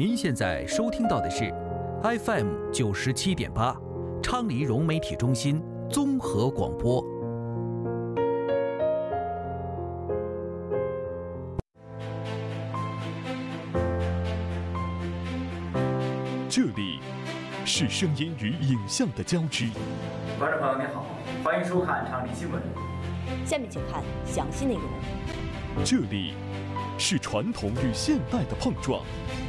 您现在收听到的是 FM 97.8，昌黎融媒体中心综合广播。 这里是声音与影像的交织。 观众朋友您好，欢迎收看昌黎新闻。 下面请看详细内容。 这里是传统与现代的碰撞。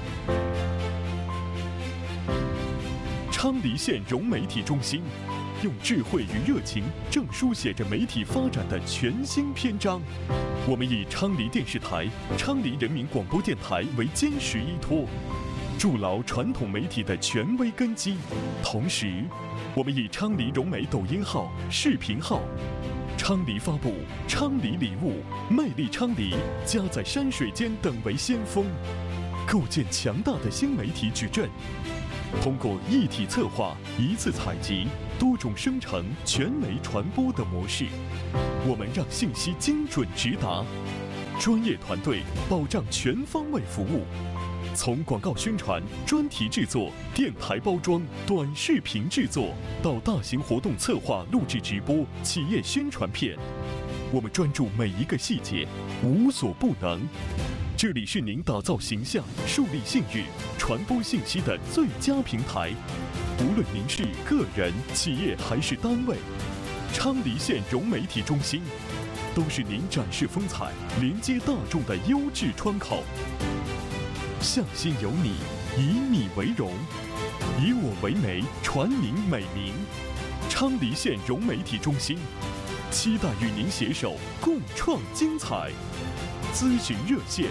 昌黎县融媒体中心用智慧与热情，正书写着媒体发展的全新篇章。我们以昌黎电视台、昌黎人民广播电台为坚实依托，筑牢传统媒体的权威根基。同时，我们以昌黎融媒抖音号、视频号、昌黎发布、昌黎礼物、魅力昌黎、家在山水间等为先锋，构建强大的新媒体矩阵。通过一体策划、一次采集、多种生成、全媒传播的模式，我们让信息精准直达，专业团队保障全方位服务。从广告宣传、专题制作、电台包装、短视频制作，到大型活动策划、录制直播、企业宣传片，我们专注每一个细节，无所不能。这里是您打造形象、树立信誉、传播信息的最佳平台。无论您是个人、企业还是单位，昌黎县融媒体中心都是您展示风采、连接大众的优质窗口。向心有你，以你为荣，以我为媒，传您美名。昌黎县融媒体中心期待与您携手共创精彩。咨询热线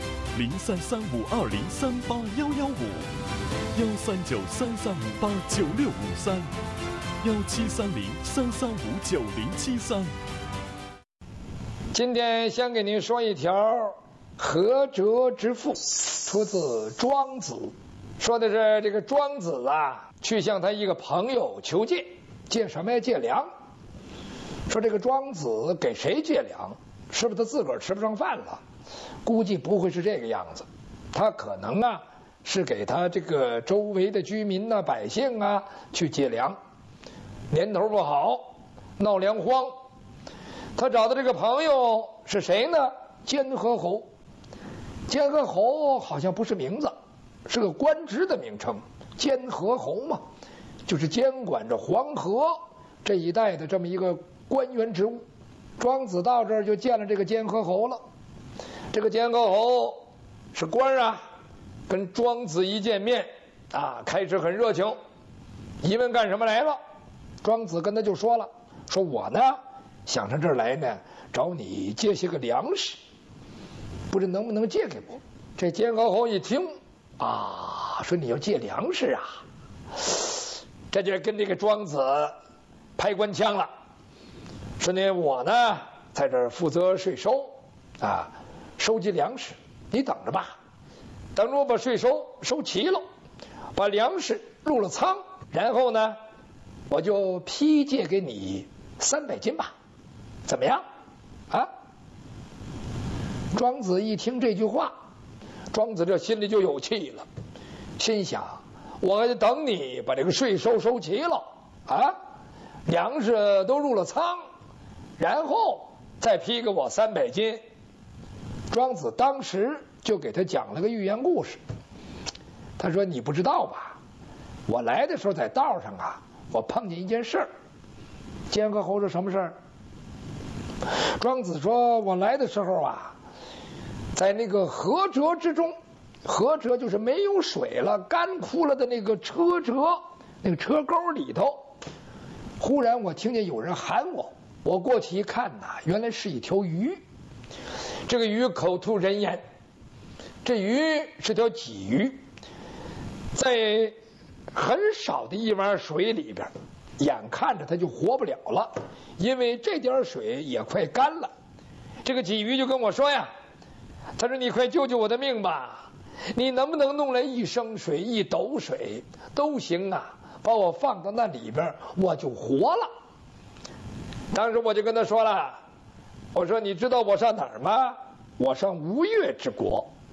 ：033520381155，1393389653，1730-3359073。 今天先给您说一条合辙之赋，出自庄子，说的是这个庄子啊，去向他一个朋友求借，借什么呀？借粮。说这个庄子给谁借粮？是不是他自个儿吃不上饭了？估计不会是这个样子，他可能啊是给他这个周围的居民啊、百姓啊去借粮。年头不好，闹粮荒，他找的这个朋友是谁呢？监河侯。监河侯好像不是名字，是个官职的名称。监河侯嘛，就是监管着黄河这一带的这么一个官员职务。庄子到这儿就见了这个监河侯了。这个监河侯是官啊，跟庄子一见面啊，开始很热情，一问干什么来了，庄子跟他就说了，说我呢想上这儿来呢，找你借些个粮食，不知能不能借给我。这监河侯一听啊，说你要借粮食啊，这就跟这个庄子拍官腔了。说呢，我呢在这儿负责税收啊，收集粮食，你等着吧。等着我把税收齐了，把粮食入了仓，然后呢，我就批借给你300斤吧，怎么样？啊？庄子一听这句话，庄子这心里就有气了，心想：我还得等你把这个税收收齐了啊，粮食都入了仓。然后再批给我300斤。庄子当时就给他讲了个寓言故事。他说：“你不知道吧？我来的时候在道上啊，我碰见一件事儿。”监河侯说：“什么事儿？”庄子说：“我来的时候啊，在那个河辙之中，河辙就是没有水了、干枯了的那个车辙，那个车沟里头，忽然我听见有人喊我。我过去一看呐，原来是一条鱼。这个鱼口吐人言，这鱼是条鲫鱼，在很少的一碗水里边，眼看着它就活不了了，因为这点水也快干了。这个鲫鱼就跟我说呀，他说：“你快救救我的命吧！你能不能弄来1升水、1斗水都行啊，把我放到那里边，我就活了。”当时我就跟他说了，我说：“你知道我上哪儿吗？我上吴越之国。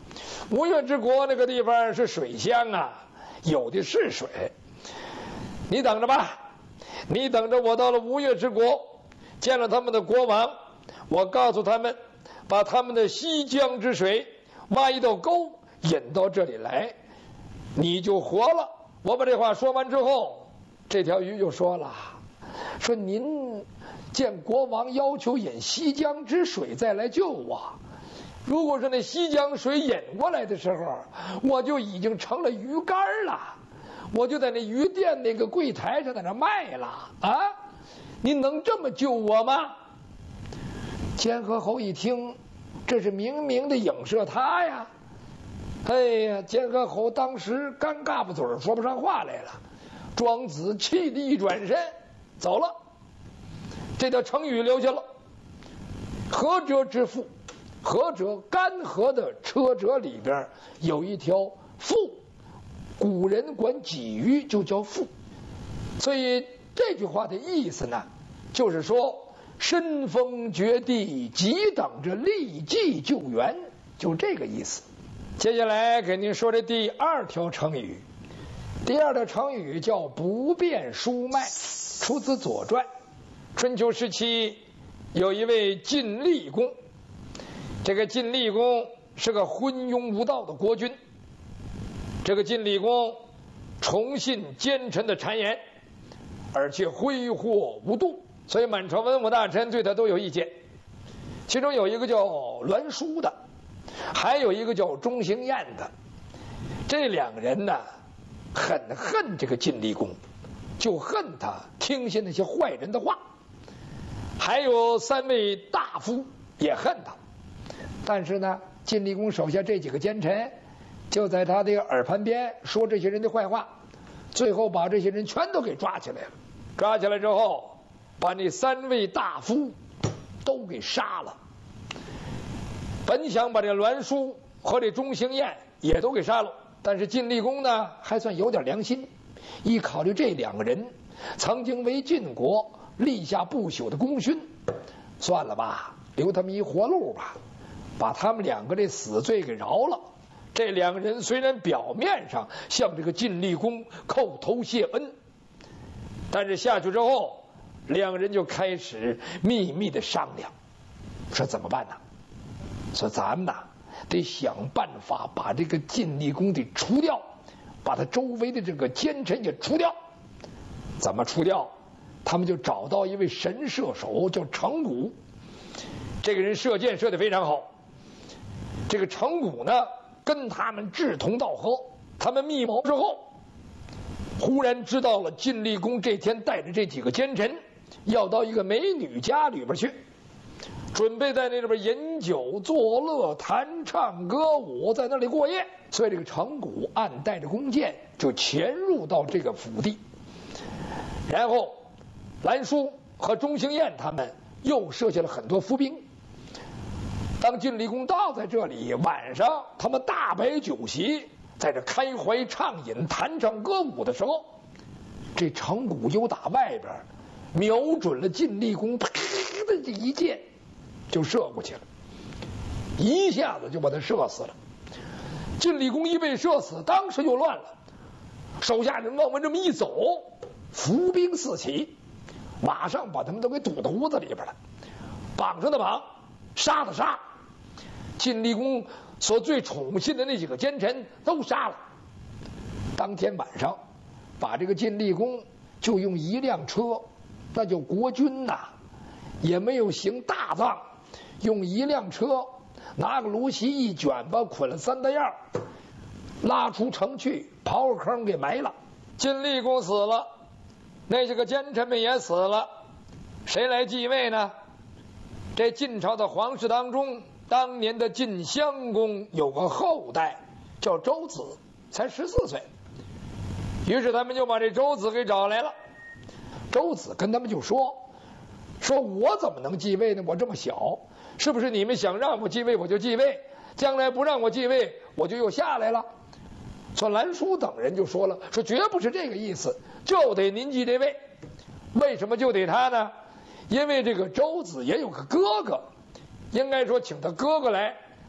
吴越之国那个地方是水乡啊，有的是水。你等着吧，你等着我到了吴越之国，见了他们的国王，我告诉他们，把他们的西江之水挖一道沟引到这里来，你就活了。我把这话说完之后，这条鱼就说了，说您见国王要求引西江之水再来救我，如果是那西江水引过来的时候，我就已经成了鱼干了，我就在那鱼店那个柜台上在那卖了啊！您能这么救我吗？监河侯一听，这是明明的影射他呀！哎呀，监河侯当时尴尬不嘴儿，说不上话来了。庄子气得一转身走了。这条成语留下了。河辙之赋，河辙干河的车辙里边有一条赋，古人管鲫鱼就叫赋，所以这句话的意思呢，就是说身逢绝地，急等着立即救援，就这个意思。接下来给您说这第二条成语。第二条成语叫不变书脉，出自《左传》。春秋时期有一位晋厉公，这个晋厉公是个昏庸无道的国君。这个晋厉公崇信奸臣的谗言，而且挥霍无度，所以满朝文武大臣对他都有意见。其中有一个叫栾书的，还有一个叫钟行彦的。这两个人呢，很恨这个晋厉公，就恨他听信那些坏人的话。还有3位大夫也恨他，但是呢，晋厉公手下这几个奸臣就在他的耳畔边说这些人的坏话，最后把这些人全都给抓起来了。抓起来之后，把那3位大夫都给杀了。本想把这栾书和这钟行彦也都给杀了，但是晋厉公呢还算有点良心，一考虑这两个人曾经为晋国立下不朽的功勋，算了吧，留他们一活路吧，把他们两个这死罪给饶了。这两个人虽然表面上向这个晋厉公叩头谢恩，但是下去之后，两个人就开始秘密的商量，说怎么办呢？说咱们呐得想办法把这个晋厉公得除掉，把他周围的这个奸臣也除掉。怎么除掉？他们就找到一位神射手叫程古，这个人射箭射得非常好。这个程古呢跟他们志同道合，他们密谋之后，忽然知道了晋厉公这天带着这几个奸臣要到一个美女家里边去，准备在那里边饮酒作乐，弹唱歌舞，在那里过夜。所以这个程古暗带着弓箭就潜入到这个府邸，然后栾书和钟行彦他们又设下了很多伏兵。当晋厉公到在这里，晚上他们大摆酒席，在这开怀畅饮，弹唱歌舞的时候，这程古就打外边瞄准了晋厉公，啪的这一箭就射过去了，一下子就把他射死了。晋厉公一被射死，当时就乱了，手下人往这么一走，伏兵四起，马上把他们都给堵到屋子里边了，绑上的绑，杀的杀。晋厉公所最宠信的那几个奸臣都杀了。当天晚上，把这个晋厉公就用一辆车，那叫国军呐，也没有行大葬，用一辆车拿个芦席一卷吧，捆了3大样，拉出城去，刨个坑给埋了。晋厉公死了，那些个奸臣们也死了，谁来继位呢？这晋朝的皇室当中，当年的晋襄公有个后代叫周子，才14岁。于是他们就把这周子给找来了。周子跟他们就说我怎么能继位呢？我这么小，是不是你们想让我继位我就继位，将来不让我继位我就又下来了？说栾书等人就说了，说绝不是这个意思，就得您继这位。为什么就得他呢？因为这个周子也有个哥哥，应该说请他哥哥来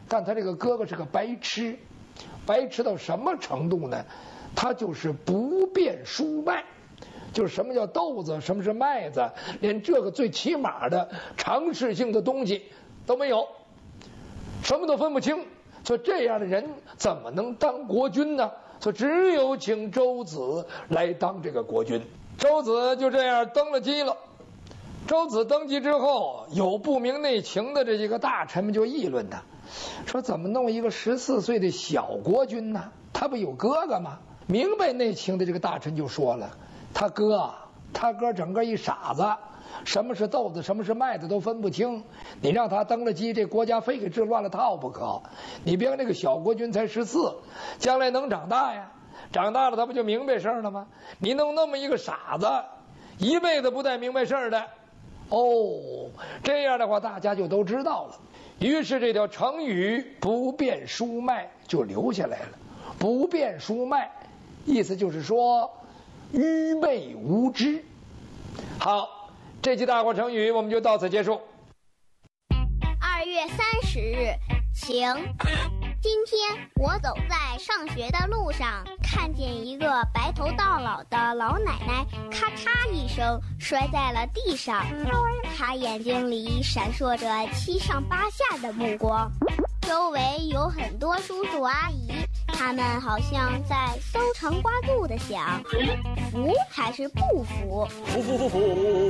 但他这个哥哥是个白痴，白痴到什么程度呢？他就是不辨输卖，就是什么叫豆子，什么是麦子，连这个最起码的常识性的东西都没有，什么都分不清。所以这样的人怎么能当国君呢？所以只有请周子来当这个国君。周子就这样登了基了。周子登基之后，有不明内情的这几个大臣们就议论他，说怎么弄一个14岁的小国君呢？他不有哥哥吗？明白内情的这个大臣就说了，他哥整个一傻子，什么是豆子，什么是麦子都分不清。你让他登了基，这国家非给治乱了套不可。你别看这个小国君才14，将来能长大呀，长大了他不就明白事儿了吗？你弄那么一个傻子，一辈子不带明白事儿的。哦，这样的话大家就都知道了。于是这条成语不辨输卖就留下来了。不辨输卖，意思就是说愚昧无知。好，这期大话成语我们就到此结束。 2月30日，晴。今天我走在上学的路上，看见一个白头到老的老奶奶，咔嚓一声摔在了地上。她眼睛里闪烁着七上八下的目光，周围有很多叔叔阿姨，他们好像在搜肠刮肚的想，服还是不服？ 服服服服，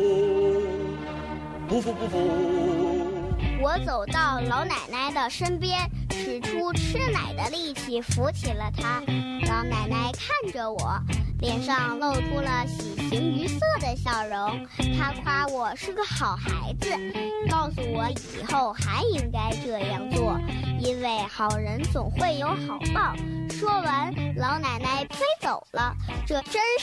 不服不服。 我走到老奶奶的身边，使出吃奶的力气扶起了她。老奶奶看着我，脸上露出了喜形于色的笑容。她夸我是个好孩子，告诉我以后还应该这样做，因为好人总会有好报。说完，老奶奶飞走了。这真